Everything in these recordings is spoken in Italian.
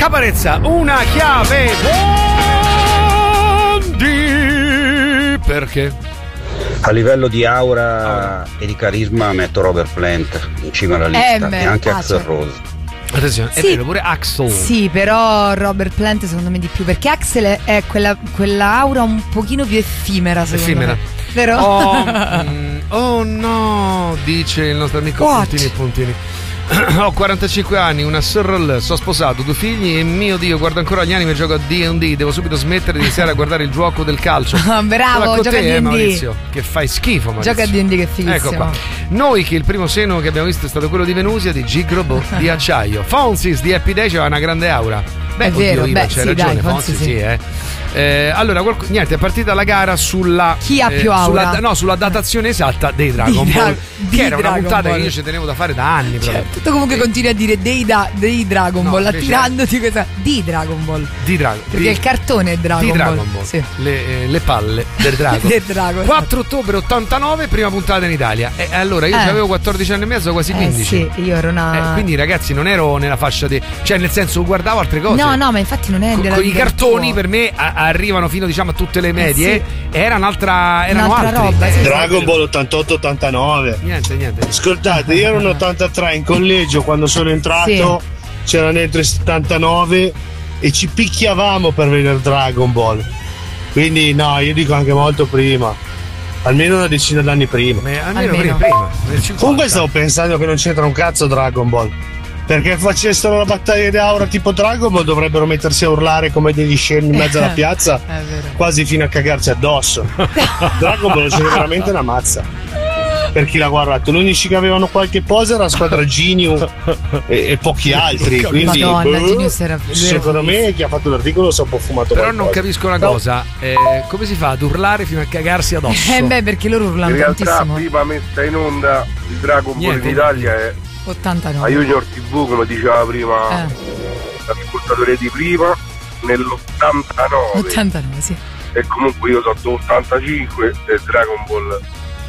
Caparezza, una chiave Bondi. Perché? A livello di aura e di carisma metto Robert Plant in cima alla lista e anche Axl Rose. Attenzione, è vero, pure Axl. Sì, però Robert Plant secondo me di più, perché Axl è quella aura un pochino più effimera, secondo me. Vero? Oh no, dice il nostro amico Puntini. Ho 45 anni, una sorella, sono sposato, 2 figli e mio Dio, guardo ancora gli anime e gioco a D&D. Devo subito smettere di iniziare a guardare il gioco del calcio. Bravo, gioca a D&D. Maurizio, che fai schifo, Maurizio. Gioca a D&D, che fighissimo. Ecco qua. Noi che il primo seno che abbiamo visto è stato quello di Venusia, di Gigrobot, di acciaio. Fonsis di Happy Day c'era una grande aura. Beh, è vero, Iva, c'hai ragione, Fonsi sì. Allora, niente, è partita la gara sulla chi ha più aura? Sulla datazione esatta dei Dragon Ball, che era una puntata che io ci tenevo da fare da anni. Certo. Tu comunque continui a dire dei Dragon Ball, attirandoti questa di Dragon Ball. Perché il cartone è Dragon Ball. Sì. Le palle del Dragon. 4 ottobre 89, prima puntata in Italia. E allora io avevo 14 anni e mezzo, quasi 15. Sì, io ero una. Quindi ragazzi, non ero nella fascia cioè nel senso guardavo altre cose. No, ma infatti non è della con i cartoni per me arrivano fino diciamo a tutte le medie. Erano altri. Roba, sì. Dragon Ball 88-89. Niente. Ascoltate, io ero un 83 in collegio quando sono entrato, c'erano entro 79 e ci picchiavamo per vedere Dragon Ball. Quindi no, io dico anche molto prima. Almeno una decina d'anni prima. Almeno. Comunque stavo pensando che non c'entra un cazzo Dragon Ball. Perché facessero la battaglia di aura tipo Dragon Ball dovrebbero mettersi a urlare come degli scemi in mezzo alla piazza, quasi fino a cagarci addosso. Dragon Ball c'è veramente una mazza. Per chi l'ha guardato, l'unici che avevano qualche posa era la squadra Genius e pochi altri. Quindi secondo me chi ha fatto l'articolo si è un po' fumato. Però non capisco una cosa, come si fa ad urlare fino a cagarsi addosso? Perché loro urlano tantissimo. In realtà prima messa in onda il Dragon Ball in Italia è 89. A Junior TV, come diceva prima l'ascoltatore di prima, nell'89. 89, sì. E comunque io sono 85 e Dragon Ball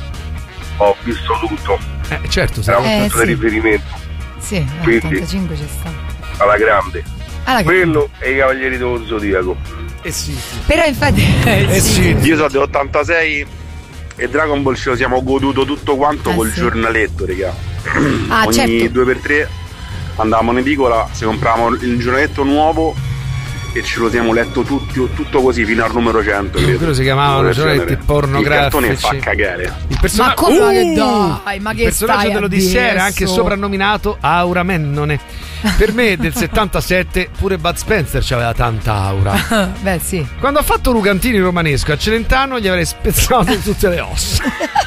ho visto tutto. Certo, era un punto di riferimento. Sì, quindi 85 c'è sta. Alla grande. Quello e i Cavalieri dello Zodiaco. Sì. Però infatti io sono dell'86 e Dragon Ball ce lo siamo goduto tutto quanto col giornaletto, raga. Ogni 2x3 andavamo in edicola, se compravamo il giornaletto nuovo e ce lo siamo letto tutto così fino al numero 100. Quello si chiamavano giornaletti pornografici. Il cartone fa cagare. Ma come ma che il personaggio dell'Odissea era anche soprannominato Aura Mennone. Per me del 77 pure Bud Spencer c'aveva tanta aura. Beh, sì. Quando ha fatto Lucantini romanesco a Celentano gli avrei spezzato tutte le ossa.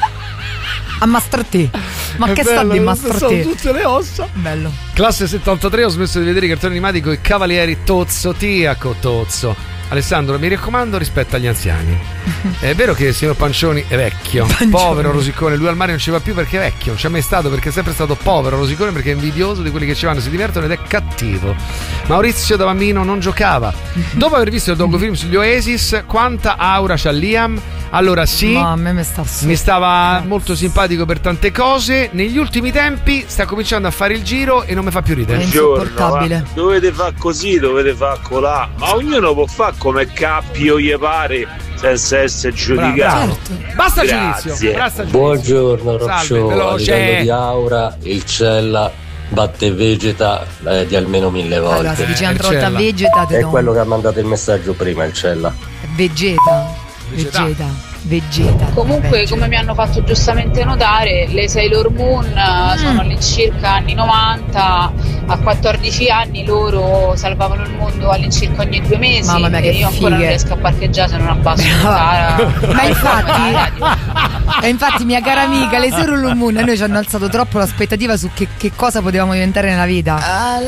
A Mastrati. Ma che sta di Mastrati? Tutte le ossa. Bello. Classe 73, ho smesso di vedere i cartoni animati con i Cavalieri Tozzo, Tiaco Tozzo. Alessandro, mi raccomando, rispetta gli anziani. È vero che il signor Pancioni è vecchio, povero rosicone, lui al mare non ci va più perché è vecchio, non ci è mai stato perché è sempre stato povero rosicone, perché è invidioso di quelli che ci vanno, si divertono ed è cattivo. Maurizio da bambino non giocava. Dopo aver visto il docufilm sugli Oasis, quanta aura c'ha Liam? Allora sì, a me mi stava molto simpatico per tante cose. Negli ultimi tempi sta cominciando a fare il giro e non mi fa più ridere. È insopportabile. Dovete fare così, dovete fare colà. Ma ognuno può fare come cappio gli pare senza essere giudicato. Certo. Basta giudizio. Buongiorno Rock Show. A livello di aura il Cella batte Vegeta di almeno 1000 volte. Allora, se dice Androtta Vegeta è quello che ha mandato il messaggio prima, il Cella. Vegeta. Comunque, come mi hanno fatto giustamente notare, le Sailor Moon sono all'incirca anni 90. A 14 anni loro salvavano il mondo all'incirca ogni 2 mesi. Mamma mia, che io ancora non riesco a parcheggiare se non abbasso ma infatti mia cara amica, le Sailor Moon a noi ci hanno alzato troppo l'aspettativa su che cosa potevamo diventare nella vita.